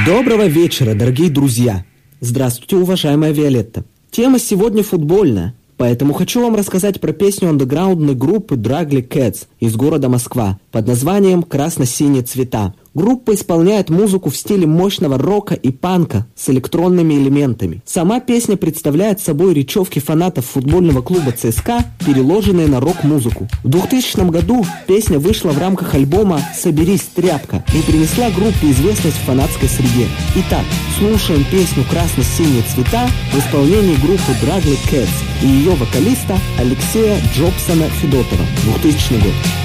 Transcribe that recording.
Доброго вечера, дорогие друзья! Здравствуйте, уважаемая Виолетта. Тема сегодня футбольная, поэтому хочу вам рассказать про песню андеграундной группы Dragly Cats из города Москва под названием «Красно-синие цвета». Группа исполняет музыку в стиле мощного рока и панка с электронными элементами. Сама песня представляет собой речевки фанатов футбольного клуба ЦСКА, переложенные на рок-музыку. В 2000 году песня вышла в рамках альбома «Соберись, тряпка» и принесла группе известность в фанатской среде. Итак, слушаем песню «Красно-синие цвета» в исполнении группы Dragly Cats и ее вокалиста Алексея Джобсона Федотова, 2000 год.